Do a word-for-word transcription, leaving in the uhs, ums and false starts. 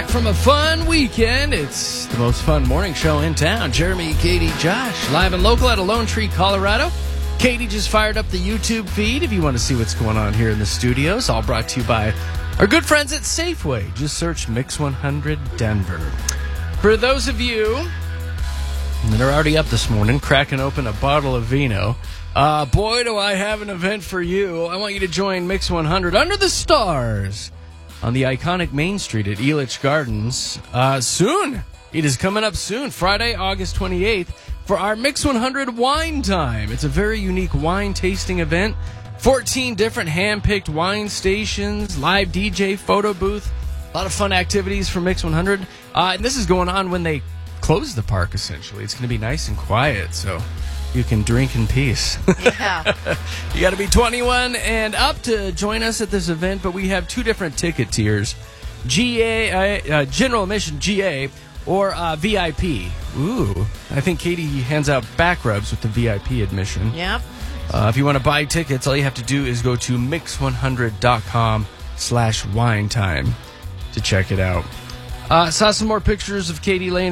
Back from a fun weekend. It's the most fun morning show in town. Jeremy, Katie, Josh, live and local out of Lone Tree, Colorado. Katie just fired up the YouTube feed if you want to see what's going on here in the studios. All brought to you by our good friends at Safeway. Just search Mix one hundred Denver. For those of you that are already up this morning, cracking open a bottle of vino, uh, boy, do I have an event for you. I want you to join Mix one hundred Under the Stars on the iconic Main Street at Elitch Gardens. Uh, soon. It is coming up soon, Friday, August twenty-eighth, for our Mix one hundred Wine Time. It's a very unique wine tasting event. fourteen different hand-picked wine stations, live D J, photo booth, a lot of fun activities for Mix one hundred. Uh, and this is going on when they close the park, essentially. It's going to be nice and quiet, so you can drink in peace. Yeah. You got to be twenty-one and up to join us at this event, but we have two different ticket tiers. G A, uh, uh, General Admission, G A, or uh, V I P. Ooh, I think Katie hands out back rubs with the V I P admission. Yep. Uh, if you want to buy tickets, all you have to do is go to mix one hundred dot com slash wine time to check it out. Uh, saw some more pictures of Katie laying